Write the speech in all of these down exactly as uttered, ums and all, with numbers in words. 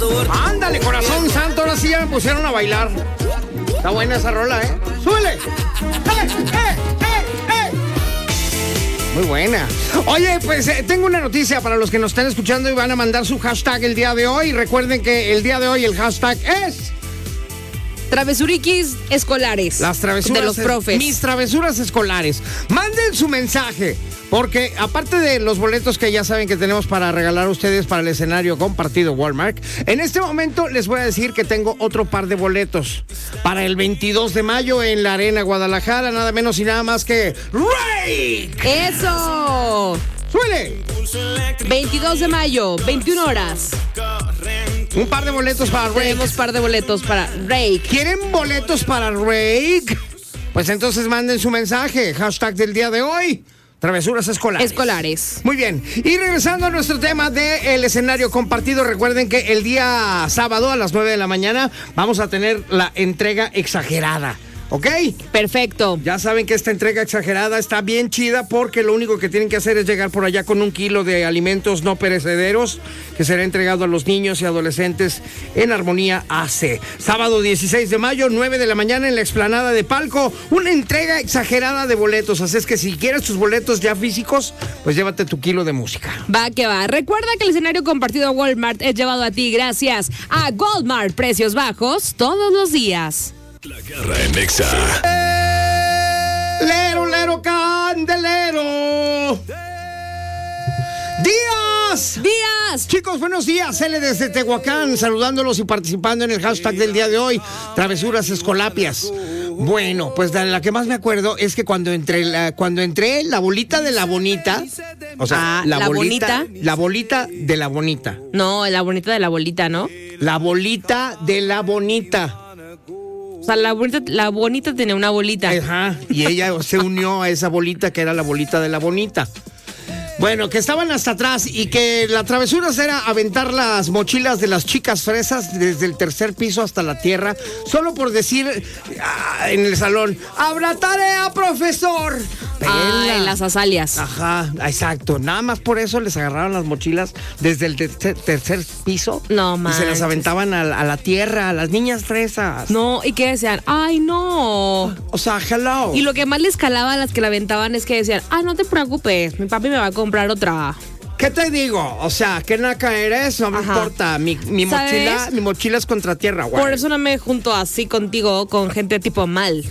Ándale, corazón santo, ahora sí ya me pusieron a bailar. Está buena esa rola, ¿eh? ¡Súbele! ¡Eh, eh, eh, eh! Muy buena. Oye, pues eh, tengo una noticia para los que nos están escuchando y van a mandar su hashtag el día de hoy. Recuerden que el día de hoy el hashtag es... Travesuriquis escolares. Las travesuras de los profes. Mis travesuras escolares. Manden su mensaje, porque aparte de los boletos que ya saben que tenemos para regalar a ustedes para el escenario compartido Walmart, en este momento les voy a decir que tengo otro par de boletos para el veintidós de mayo en la Arena Guadalajara, nada menos y nada más que Rake. ¡Eso! ¡Suele! veintidós de mayo, veintiuna horas. Un par de boletos para Rake. Tenemos par de boletos para Rake. ¿Quieren boletos para Rake? Pues entonces manden su mensaje. Hashtag del día de hoy. Travesuras escolares. Escolares. Muy bien. Y regresando a nuestro tema del escenario compartido, recuerden que el día sábado a las nueve de la mañana vamos a tener la entrega exagerada. ¿Ok? Perfecto. Ya saben que esta entrega exagerada está bien chida porque lo único que tienen que hacer es llegar por allá con un kilo de alimentos no perecederos que será entregado a los niños y adolescentes en Armonía A C. Sábado dieciséis de mayo, nueve de la mañana en la explanada de Palco, una entrega exagerada de boletos. Así es que si quieres tus boletos ya físicos, pues llévate tu kilo de música. Va que va. Recuerda que el escenario compartido Walmart es llevado a ti gracias a Walmart. Precios bajos todos los días. La Garra en Nexa. Lero, lero, candelero. ¡Días! ¡Días! Chicos, buenos días. L desde Tehuacán, saludándolos y participando en el hashtag del día de hoy, Travesuras Escolapias. Bueno, pues de la que más me acuerdo es que cuando entré, la, cuando entré, la bolita de la bonita, o sea, Ah, la, ¿la bolita, bonita? la bolita de la bonita. No, la bonita de la bolita, ¿no? La bolita de la bonita. O sea, la bonita, la bonita tenía una bolita. Ajá, y ella se unió a esa bolita que era la bolita de la bonita. Bueno, que estaban hasta atrás y que la travesura era aventar las mochilas de las chicas fresas desde el tercer piso hasta la tierra, solo por decir ah, en el salón, ¡habrá tarea, profesor! Ah, Pela. en las azalias. Ajá, exacto. Nada más por eso les agarraron las mochilas desde el tercer, tercer piso. No, Y se manches. las aventaban a, a la tierra, a las niñas fresas. No, y que decían, ¡ay, no! O sea, hello. Y lo que más les calaba a las que la aventaban es que decían, ¡ah, no te preocupes! Mi papi me va a comprar otra. ¿Qué te digo? O sea, ¿qué naca eres? No me Ajá. importa. Mi, mi mochila, ¿Sabes? mi mochila es contra tierra, güey. Por eso no me junto así contigo con gente tipo mal.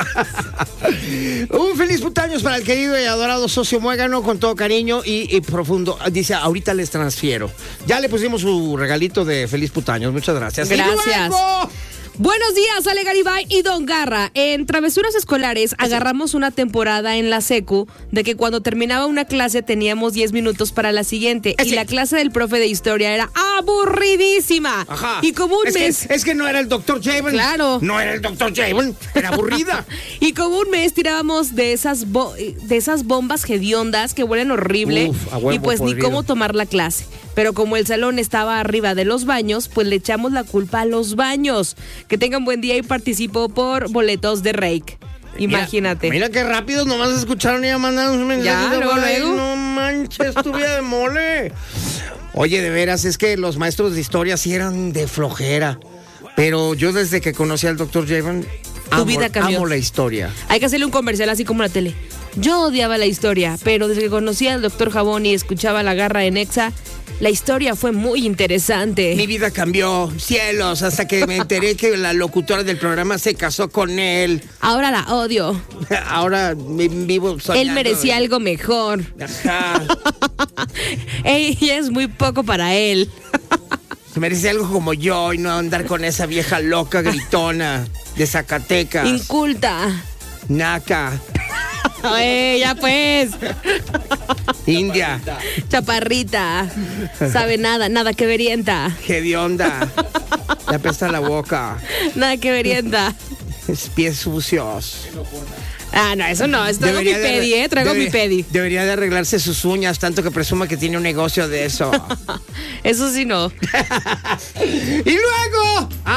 Un feliz cumpleaños para el querido y adorado socio Muégano, con todo cariño y, y profundo. Dice, ahorita les transfiero. Ya le pusimos su regalito de feliz cumpleaños. Muchas gracias. Gracias. ¡Y luego! Buenos días, Ale Garibay y Don Garra. En Travesuras Escolares agarramos una temporada en la secu de que cuando terminaba una clase teníamos diez minutos para la siguiente. Ese. Y la clase del profe de historia era aburridísima. Ajá. Y como un es mes... Que, es que no era el doctor Javen. Claro. No era el doctor Javen. Era aburrida. Y como un mes tirábamos de esas bo- de esas bombas hediondas que huelen horrible. Uf, a huevo y pues ni podrido. cómo tomar la clase. Pero como el salón estaba arriba de los baños, pues le echamos la culpa a los baños. Que tengan buen día y participo por boletos de Rake. Imagínate. Mira, mira qué rápido, nomás escucharon y ya mandaron un mensaje. Ya, de luego, voz. Ay, luego. No manches, tu vida de mole. Oye, de veras, es que los maestros de historia sí eran de flojera. Pero yo desde que conocí al doctor Javen, amo, vida cambió. amo la historia. Hay que hacerle un comercial así como la tele. Yo odiaba la historia, pero desde que conocí al doctor Jabón y escuchaba La Garra en Exa, la historia fue muy interesante. Mi vida cambió, cielos, hasta que me enteré que la locutora del programa se casó con él. Ahora la odio. Ahora me vivo soñando. Él merecía algo mejor. Ajá. Ella es muy poco para él. Se merece algo como yo y no andar con esa vieja loca gritona de Zacatecas. Inculta. Naca. Ay, ya pues. India. Chaparrita. Sabe nada, nada que verienta. Hedionda. Le apesta la boca. Nada que verienta. Es pies sucios. Ah, no, eso no. Traigo mi Debería de- pedi, ¿eh? Traigo debe- mi pedi. Debería de arreglarse sus uñas, tanto que presuma que tiene un negocio de eso. Eso sí no. Y luego, ah,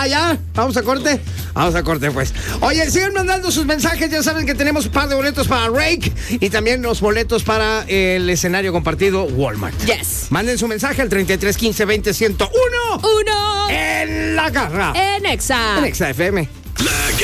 Ah, ya, vamos a corte. Vamos a corte, pues. Oye, sigan mandando sus mensajes. Ya saben que tenemos un par de boletos para Rake y también los boletos para el escenario compartido Walmart. Yes. Manden su mensaje al treinta y tres quince veinte ciento uno. Uno. En la garra. En Exa. En Exa F M.